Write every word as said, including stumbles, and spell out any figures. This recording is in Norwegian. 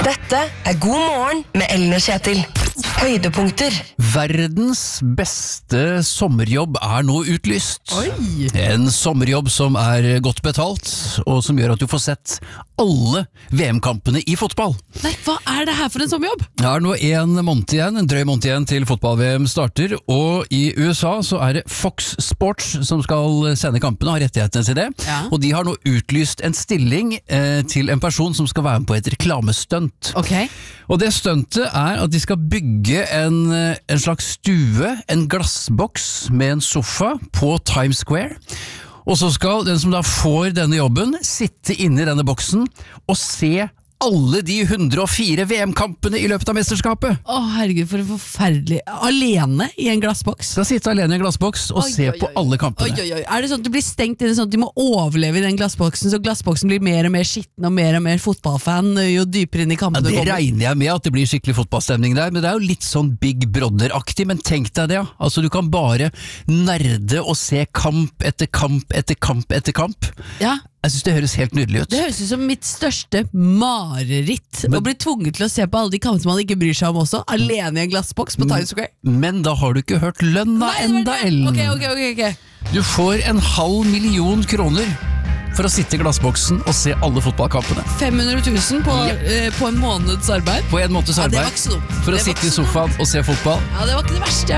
Dette er God morgen med Ellen og Kjetil. Høydepunkter. Verdens beste sommerjobb er nå utlyst. Oi. En sommerjobb som er godt betalt, og som gjør at du får sett alle V M-kampene i fotball. Nei, hva er det her for en sommerjobb? Det er nå en måned igjen, en drøy måned igjen til fotball-V M starter, og i U S A så er det Fox Sports som skal sende kampene, har rettighetene til det. Ja. Og de har nå utlyst en stilling eh, til en person som skal være med på et reklamestunt. Ok. Og det stuntet er at de skal bygge en, en slags stue, en glassboks med en sofa på Times Square. Og så skal den som da får denne jobben sitte inne i denne boksen og se alle de hundre og fire V M-kampene i løpet av mesterskapet. Å herregud, for en forferdelig. Alene i en glassboks. Skal sitte alene i en glassboks og Oi, se oi, på oi. alle kampene. Oi, oi, oi. Er det sånn at du blir stengt inne sånn at du må overleve i den glassboksen, så glassboksen blir mer og mer skitten og mer og mer fotballfan jo dypere inn i Ja, kampene det du kommer? regner jeg med at det blir skikkelig fotballstemning der, men det er jo litt sånn Big Brother-aktig, men tenk deg det, ja. Altså du kan bare nerde og se kamp etter kamp etter kamp etter kamp. Ja, Jeg synes det høres helt nydelig ut. det høres ut som mitt største mareritt Men- å bli tvunget til å se på alle de kampene man ikke bryr seg om også, alene i en glassboks på Times Square. Men da har du ikke hørt lønna Nei, det var enda, det. Ellen. Ok, ok, ok, ok. Du får en halv million kroner for å sitte i glassboksen og se alle fotballkampene. fem hundre tusen på, Ja. eh, på en måneds arbeid. På en måneds Ja, det arbeid var ikke så dumt. for å Det var sitte i ikke så dumt. sofaen og se fotball. Ja, det var ikke det verste.